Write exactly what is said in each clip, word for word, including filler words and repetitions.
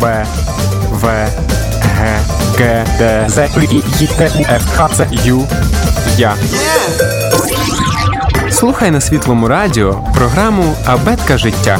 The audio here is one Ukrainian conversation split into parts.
Б, В, Г, Г, Д, З, І, Й, Т, У, Ф, Х, Ц, Ю, Я. Слухай на Світлому радіо програму «Абетка життя».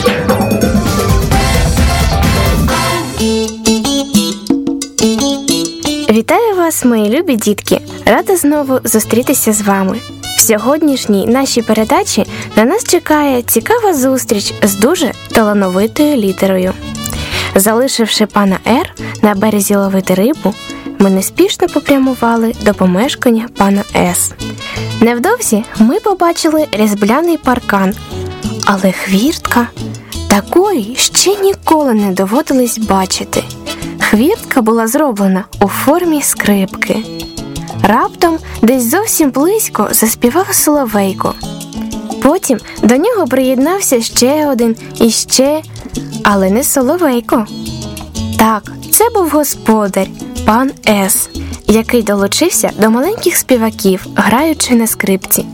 Вітаю вас, мої любі дітки! Рада знову зустрітися з вами. В сьогоднішній нашій передачі на нас чекає цікава зустріч з дуже талановитою літерою. Залишивши пана Р на березі ловити рибу, ми неспішно попрямували до помешкання пана С. Невдовзі ми побачили різьбляний паркан, але хвіртка такої ще ніколи не доводилось бачити. Хвіртка була зроблена у формі скрипки. Раптом десь зовсім близько заспівав соловейко. Потім до нього приєднався ще один і ще, але не соловейко. Так, це був господар, пан С, який долучився до маленьких співаків, граючи на скрипці.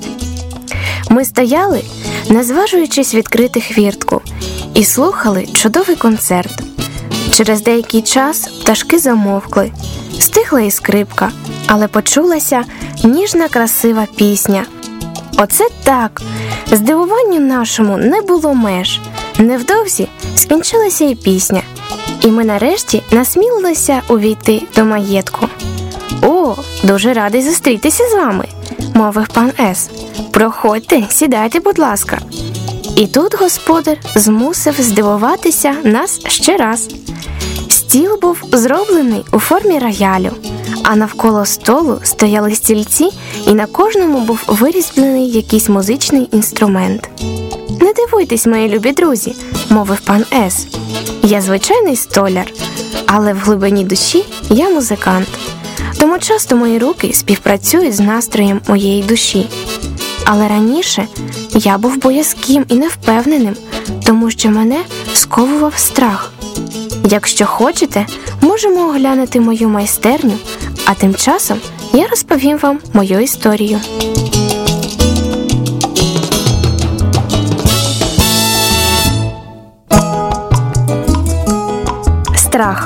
Ми стояли, не зважуючись відкрити хвіртку, і слухали чудовий концерт. Через деякий час пташки замовкли, стихла і скрипка, але почулася ніжна красива пісня. Оце так! Здивуванню нашому не було меж. Невдовзі скінчилася і пісня, і ми нарешті насмілилися увійти до маєтку. «О, дуже радий зустрітися з вами», – мовив пан С. «Проходьте, сідайте, будь ласка». І тут господар змусив здивуватися нас ще раз. Стіл був зроблений у формі роялю, а навколо столу стояли стільці, і на кожному був вирізблений якийсь музичний інструмент. «Не дивуйтесь, мої любі друзі», – мовив пан С. «Я звичайний столяр, але в глибині душі я музикант. Тому часто мої руки співпрацюють з настроєм моєї душі. Але раніше я був боязким і невпевненим, тому що мене сковував страх. Якщо хочете, можемо оглянути мою майстерню, а тим часом я розповім вам мою історію». Страх.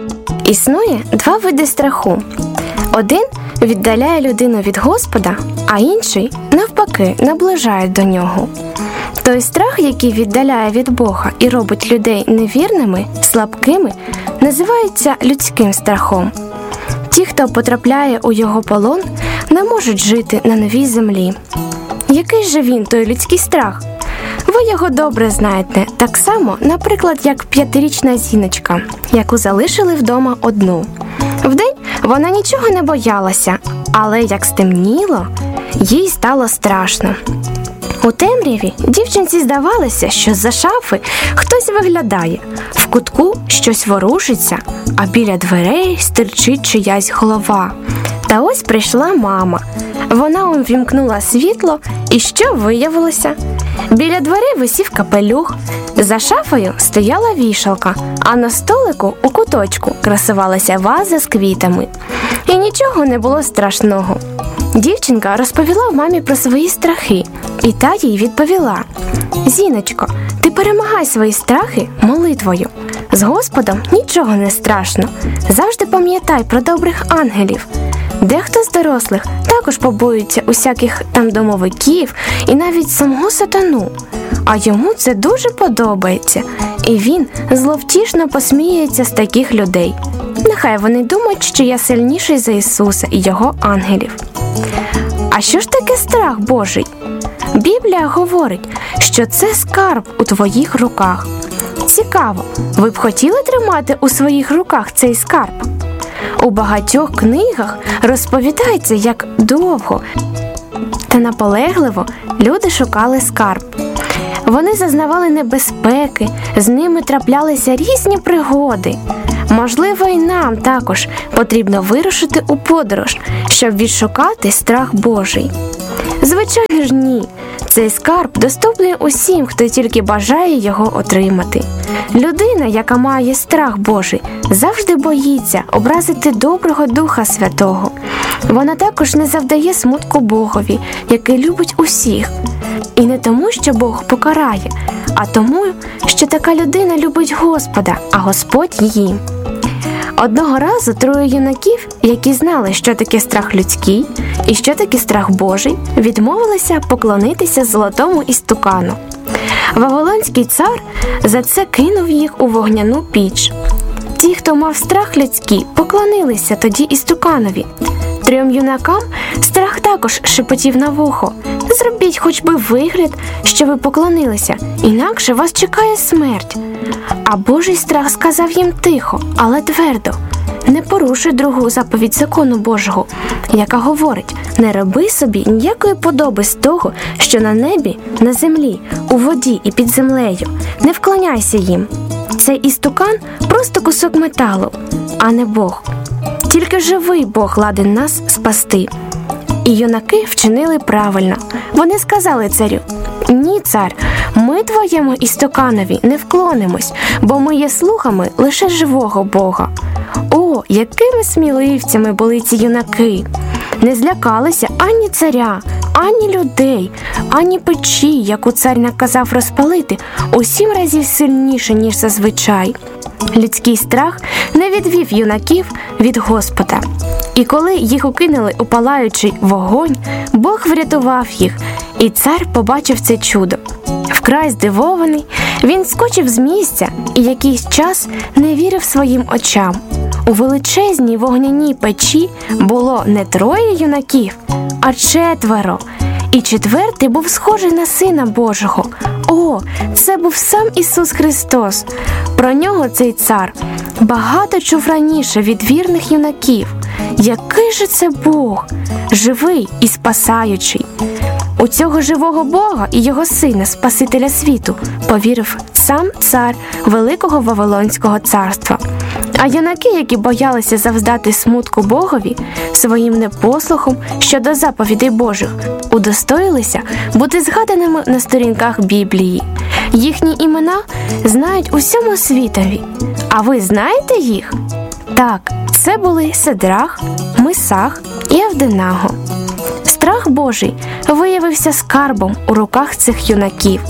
Існує два види страху. Один віддаляє людину від Господа, а інший, навпаки, наближає до нього. Той страх, який віддаляє від Бога і робить людей невірними, слабкими, називається людським страхом. Ті, хто потрапляє у його полон, не можуть жити на новій землі. Який же він, той людський страх? Ви його добре знаєте, так само, наприклад, як п'ятирічна Зіночка, яку залишили вдома одну. Вдень вона нічого не боялася, але як стемніло, їй стало страшно. У темряві дівчинці здавалося, що з-за шафи хтось виглядає, в кутку щось ворушиться, а біля дверей стирчить чиясь голова. Та ось прийшла мама. Вона увімкнула світло, і що виявилося? Біля дверей висів капелюх, за шафою стояла вішалка, а на столику у куточку красувалася ваза з квітами. І нічого не було страшного. Дівчинка розповіла мамі про свої страхи, і та їй відповіла: «Зіночко, ти перемагай свої страхи молитвою. З Господом нічого не страшно. Завжди пам'ятай про добрих ангелів». Дехто з дорослих також побоюється усяких там домовиків і навіть самого сатану. А йому це дуже подобається, і він зловтішно посміється з таких людей. Нехай вони думають, що я сильніший за Ісуса і Його ангелів. А що ж таке страх Божий? Біблія говорить, що це скарб у твоїх руках. Цікаво, ви б хотіли тримати у своїх руках цей скарб? У багатьох книгах розповідається, як довго та наполегливо люди шукали скарб. Вони зазнавали небезпеки, з ними траплялися різні пригоди. Можливо, і нам також потрібно вирушити у подорож, щоб відшукати страх Божий. Звичайно ж ні. Це Цей скарб доступний усім, хто тільки бажає його отримати. Людина, яка має страх Божий, завжди боїться образити доброго Духа Святого. Вона також не завдає смутку Богові, який любить усіх. І не тому, що Бог покарає, а тому, що така людина любить Господа, а Господь її. Одного разу троє юнаків, які знали, що таке страх людський і що таке страх Божий, відмовилися поклонитися золотому істукану. Вавилонський цар за це кинув їх у вогняну піч. Ті, хто мав страх людський, поклонилися тоді істуканові. Трьом юнакам страх також шепотів на вухо: «Зробіть хоч би вигляд, що ви поклонилися, інакше вас чекає смерть». А Божий страх сказав їм тихо, але твердо: «Не порушуй другу заповідь закону Божого, яка говорить: не роби собі ніякої подоби з того, що на небі, на землі, у воді і під землею. Не вклоняйся їм». Цей істукан – просто кусок металу, а не Бог. Тільки живий Бог ладен нас спасти. І юнаки вчинили правильно. Вони сказали царю: «Ні, цар, ми твоєму істуканові не вклонимось, бо ми є слугами лише живого Бога». О, якими сміливцями були ці юнаки! Не злякалися ані царя, ані людей, ані печі, яку цар наказав розпалити у сім разів сильніше, ніж зазвичай. Людський страх не відвів юнаків від Господа. І коли їх укинули у палаючий вогонь, Бог врятував їх, і цар побачив це чудо. Вкрай здивований, він скочив з місця і якийсь час не вірив своїм очам. У величезній вогняній печі було не троє юнаків, а четверо. І четвертий був схожий на Сина Божого. О, це був сам Ісус Христос. Про нього цей цар багато чув раніше від вірних юнаків. Який же це Бог? Живий і спасаючий. У цього живого Бога і його Сина, Спасителя світу, повірив сам цар Великого Вавилонського царства. А юнаки, які боялися завдати смутку Богові своїм непослухом щодо заповідей Божих, удостоїлися бути згаданими на сторінках Біблії. Їхні імена знають усьому світові. А ви знаєте їх? Так, це були Сидрах, Мисах і Авденаго. Страх Божий виявився скарбом у руках цих юнаків.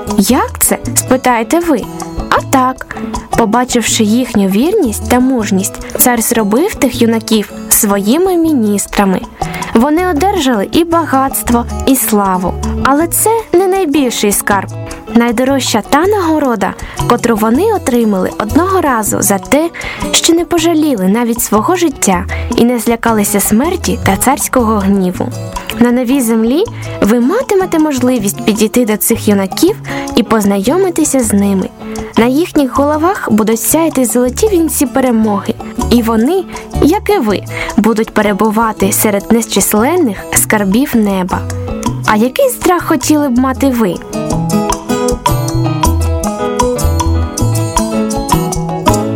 Як це, спитаєте ви? А так, побачивши їхню вірність та мужність, цар зробив тих юнаків своїми міністрами. Вони одержали і багатство, і славу. Але це не найбільший скарб. Найдорожча та нагорода, котру вони отримали одного разу за те, що не пожаліли навіть свого життя і не злякалися смерті та царського гніву. На новій землі ви матимете можливість підійти до цих юнаків і познайомитися з ними. На їхніх головах будуть сяяти золоті вінці перемоги, і вони, як і ви, будуть перебувати серед незчисленних скарбів неба. А який страх хотіли б мати ви?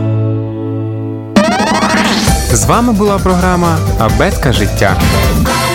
З вами була програма «Абетка життя».